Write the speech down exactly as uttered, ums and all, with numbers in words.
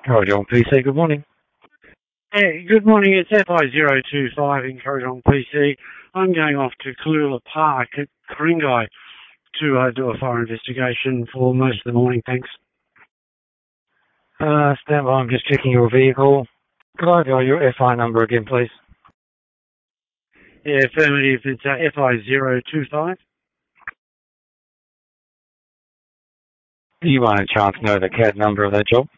Corridor P C, good morning. Hey, good morning. It's F I zero two five in Corridor P C. I'm going off to Kalula Park at Ku-ring-gai to uh, do a fire investigation for most of the morning, thanks. Uh, stand by, I'm just checking your vehicle. Could I have your F I number again, please? Yeah, affirmative. It's uh, F I zero two five. Do you by any chance know the C A D number of that job?